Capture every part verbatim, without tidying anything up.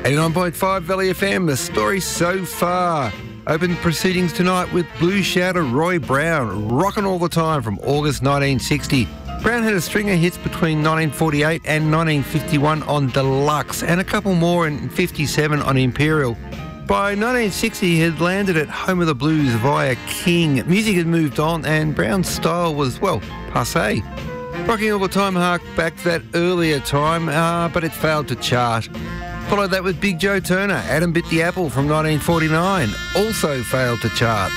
eighty-nine point five Valley F M, the story so far. Open proceedings tonight with blues shouter Roy Brown, rocking all the time from August nineteen sixty. Brown had a string of hits between nineteen forty-eight and nineteen fifty-one on Deluxe and a couple more in fifty-seven on Imperial. By nineteen sixty, he had landed at Home of the Blues via King. Music had moved on and Brown's style was, well, passé. Rocking all the time harked back to that earlier time, uh, but it failed to chart. Followed that with Big Joe Turner, Adam Bit the Apple from nineteen forty-nine, also failed to chart.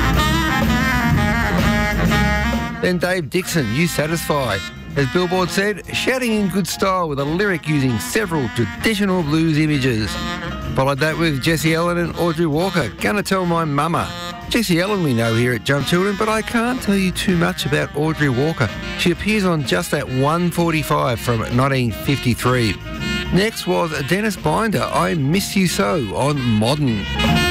Then Dave Dixon, You Satisfy. As Billboard said, shouting in good style with a lyric using several traditional blues images. Followed that with Jessie Ellen and Audrey Walker, Gonna Tell My Mama. Jessie Ellen we know here at Jump Children, but I can't tell you too much about Audrey Walker. She appears on just that one forty-five from nineteen fifty-three. Next was Dennis Binder, I Miss You So on Modern.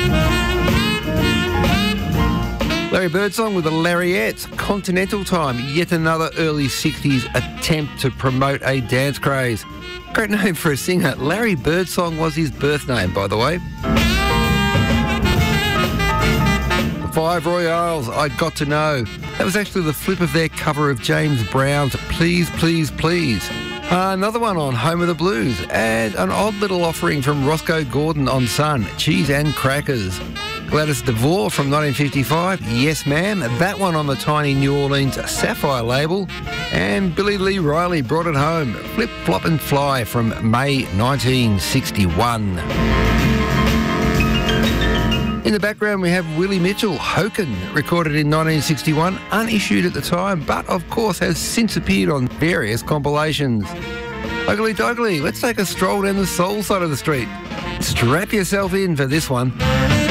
Larry Birdsong with the Larriettes, Continental Time, yet another early sixties attempt to promote a dance craze. Great name for a singer. Larry Birdsong was his birth name, by the way. The Five Royales, I Got to Know. That was actually the flip of their cover of James Brown's Please, Please, Please. Uh, another one on Home of the Blues, and an odd little offering from Roscoe Gordon on Sun, Cheese and Crackers. Gladys DeVore from nineteen fifty-five, Yes Ma'am, that one on the tiny New Orleans Sapphire label. And Billy Lee Riley brought it home, Flip, Flop and Fly from May nineteen sixty-one. In the background we have Willie Mitchell, Hoken, recorded in nineteen sixty-one, unissued at the time, but of course has since appeared on various compilations. Ugly Dougly, let's take a stroll down the soul side of the street. Strap yourself in for this one.